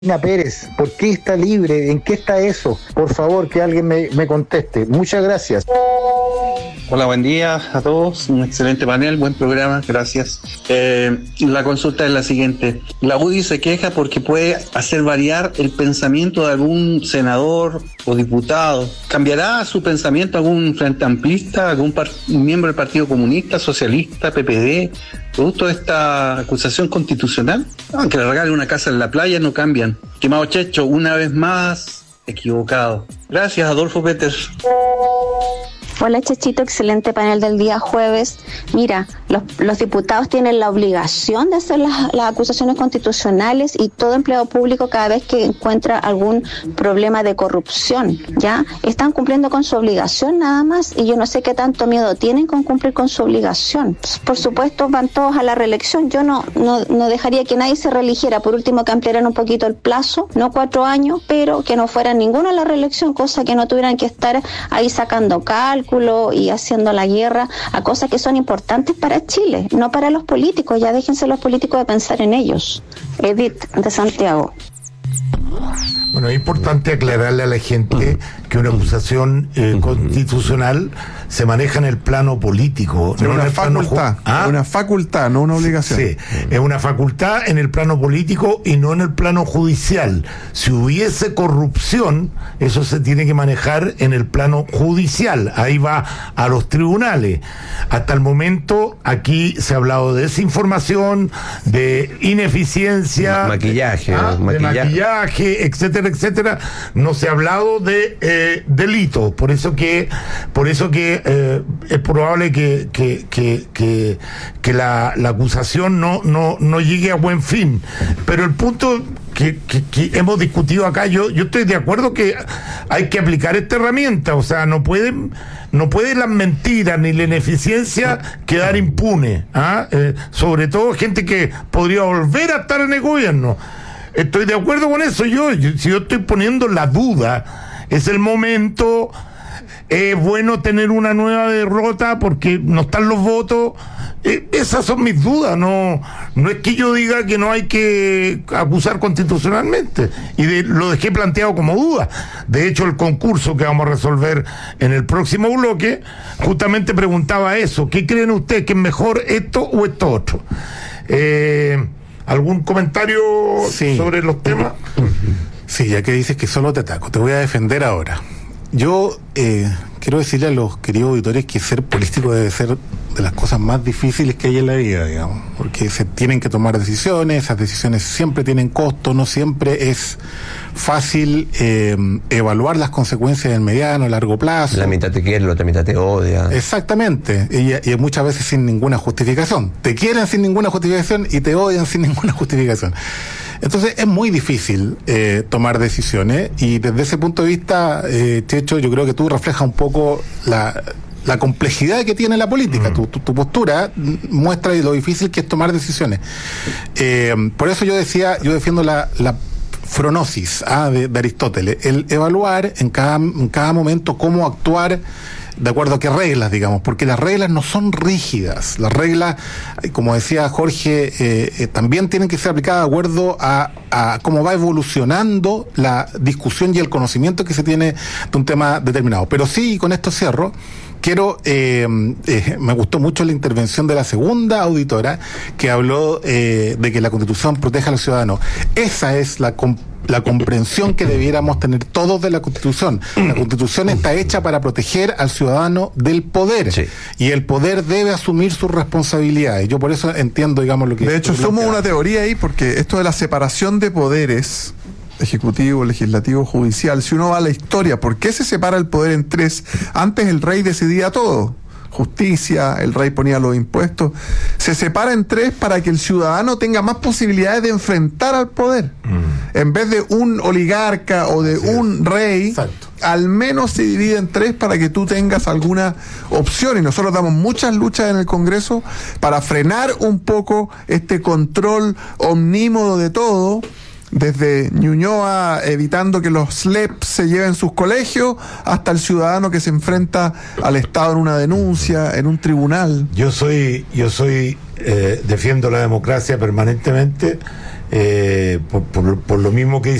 Pérez, ¿por qué está libre? ¿En qué está eso? Por favor, que alguien me conteste. Muchas gracias. Hola, buen día a todos. Un excelente panel, buen programa, gracias. La consulta es la siguiente. La UDI se queja porque puede hacer variar el pensamiento de algún senador o diputado. ¿Cambiará su pensamiento algún frente amplista, algún miembro del Partido Comunista, Socialista, PPD, producto de esta acusación constitucional? Aunque le regalen una casa en la playa, no cambian. Quemado Checho, una vez más, equivocado. Gracias, Adolfo Peters. Hola Chechito, excelente panel del día jueves. Mira, los diputados tienen la obligación de hacer las acusaciones constitucionales y todo empleado público cada vez que encuentra algún problema de corrupción, ¿ya? Están cumpliendo con su obligación nada más y yo no sé qué tanto miedo tienen con cumplir con su obligación. Por supuesto van todos a la reelección, yo no dejaría que nadie se reeligiera, por último que ampliaran un poquito el plazo, no 4 años, pero que no fueran ninguno a la reelección, cosa que no tuvieran que estar ahí sacando cálculos y haciendo la guerra a cosas que son importantes para Chile, no para los políticos. Ya déjense los políticos de pensar en ellos. Edith, de Santiago. Bueno, es importante aclararle a la gente que una acusación constitucional se maneja en el plano político. Es una facultad, una facultad, no una obligación. Sí, es una facultad en el plano político y no en el plano judicial. Si hubiese corrupción, eso se tiene que manejar en el plano judicial. Ahí va a los tribunales. Hasta el momento, aquí se ha hablado de desinformación, de ineficiencia, maquillaje, de maquillaje, etcétera, etcétera. No se ha hablado de delito. Por eso que es probable que la acusación no llegue a buen fin. Pero el punto que hemos discutido acá, yo estoy de acuerdo que hay que aplicar esta herramienta. O sea, no pueden las mentiras ni la ineficiencia quedar impune, sobre todo gente que podría volver a estar en el gobierno. Estoy de acuerdo con eso. Si yo estoy poniendo la duda, es el momento. Es bueno tener una nueva derrota porque no están los votos. Esas son mis dudas. No es que yo diga que no hay que acusar constitucionalmente, y lo dejé planteado como duda. De hecho, el concurso que vamos a resolver en el próximo bloque justamente preguntaba eso: ¿qué creen ustedes, que es mejor, esto o esto otro? ¿Algún comentario sobre los temas? Sí, ya que dices que solo te ataco, te voy a defender ahora. Yo quiero decirle a los queridos auditores que ser político debe ser de las cosas más difíciles que hay en la vida, digamos, porque se tienen que tomar decisiones, esas decisiones siempre tienen costo, no siempre es fácil evaluar las consecuencias en mediano, largo plazo. La mitad te quiere, la otra mitad te odia. Exactamente, y muchas veces sin ninguna justificación. Te quieren sin ninguna justificación y te odian sin ninguna justificación. Entonces es muy difícil tomar decisiones, y desde ese punto de vista, Checho, yo creo que tú reflejas un poco la complejidad que tiene la política. Tu postura muestra lo difícil que es tomar decisiones. Por eso yo defiendo la fronosis de Aristóteles, el evaluar en cada momento cómo actuar de acuerdo a qué reglas, digamos, porque las reglas no son rígidas. Las reglas, como decía Jorge, también tienen que ser aplicadas de acuerdo a cómo va evolucionando la discusión y el conocimiento que se tiene de un tema determinado. Pero sí, y con esto cierro, me gustó mucho la intervención de la segunda auditora, que habló de que la Constitución proteja a los ciudadanos. Esa es la comprensión que debiéramos tener todos de la Constitución. La Constitución está hecha para proteger al ciudadano del poder, sí, y el poder debe asumir sus responsabilidades. Yo por eso entiendo, digamos, lo que... De hecho, somos una teoría ahí, porque esto de la separación de poderes, ejecutivo, legislativo, judicial, si uno va a la historia, ¿por qué se separa el poder en 3? Antes el rey decidía todo. Justicia, el rey ponía los impuestos. Se separa en 3 para que el ciudadano tenga más posibilidades de enfrentar al poder. En vez de un oligarca o de un rey, exacto, al menos se divide en 3 para que tú tengas alguna opción. Y nosotros damos muchas luchas en el Congreso para frenar un poco este control omnímodo de todo, desde Ñuñoa evitando que los SLEP se lleven sus colegios, hasta el ciudadano que se enfrenta al Estado en una denuncia, en un tribunal. Yo soy defiendo la democracia permanentemente, por lo mismo que